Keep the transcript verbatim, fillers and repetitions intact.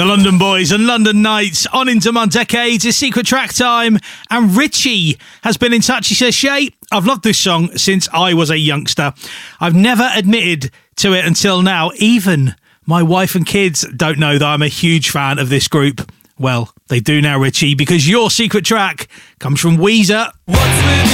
The London Boys and London Nights on into my decades. It's Secret Track time. And Richie has been in touch. He says, Shay, I've loved this song since I was a youngster. I've never admitted to it until now. Even my wife and kids don't know that I'm a huge fan of this group. Well, they do now, Richie, because your secret track comes from Weezer. What's with